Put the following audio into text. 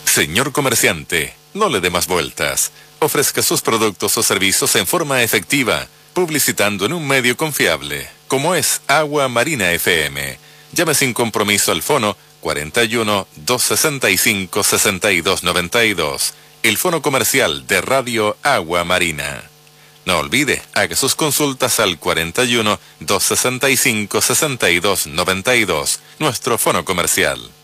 Señor comerciante, no le dé más vueltas. Ofrezca sus productos o servicios en forma efectiva, publicitando en un medio confiable, como es Agua Marina FM. Llame sin compromiso al fono 41 265 6292, el fono comercial de Radio Agua Marina. No olvide, haga sus consultas al 41 265 6292, nuestro fono comercial.